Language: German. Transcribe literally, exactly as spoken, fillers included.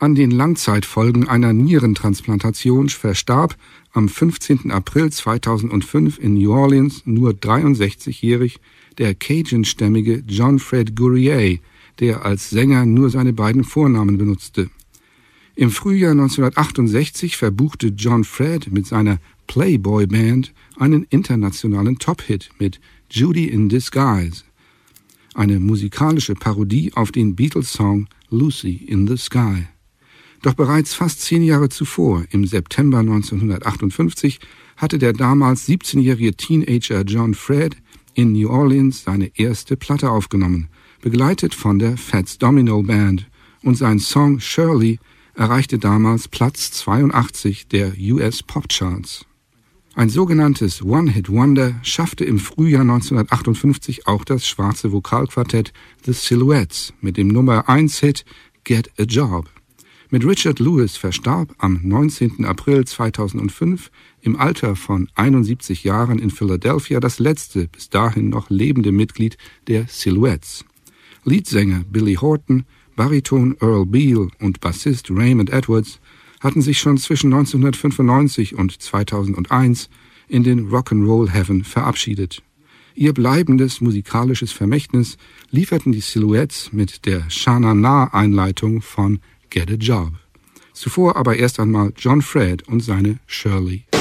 An den Langzeitfolgen einer Nierentransplantation verstarb am fünfzehnten April zweitausendfünf in New Orleans nur dreiundsechzigjährig der Cajun-stämmige John Fred Gurrier, der als Sänger nur seine beiden Vornamen benutzte. Im Frühjahr neunzehnhundertachtundsechzig verbuchte John Fred mit seiner Playboy Band einen internationalen Top-Hit mit Judy in Disguise, eine musikalische Parodie auf den Beatles-Song Lucy in the Sky. Doch bereits fast zehn Jahre zuvor, im September neunzehnhundertachtundfünfzig, hatte der damals siebzehnjährige Teenager John Fred in New Orleans seine erste Platte aufgenommen, begleitet von der Fats Domino Band, und sein Song Shirley erreichte damals Platz zweiundachtzig der U S Popcharts. Ein sogenanntes One-Hit-Wonder schaffte im Frühjahr neunzehnhundertachtundfünfzig auch das schwarze Vokalquartett The Silhouettes mit dem Nummer eins Hit Get a Job. Mit Richard Lewis verstarb am neunzehnten April zweitausendfünf im Alter von einundsiebzig Jahren in Philadelphia das letzte bis dahin noch lebende Mitglied der Silhouettes. Leadsänger Billy Horton, Bariton Earl Beale und Bassist Raymond Edwards hatten sich schon zwischen neunzehnhundertfünfundneunzig und zweitausendeins in den Rock'n'Roll Heaven verabschiedet. Ihr bleibendes musikalisches Vermächtnis lieferten die Silhouettes mit der Sha-Na-Na-Einleitung von Get a Job. Zuvor aber erst einmal John Fred und seine Shirley.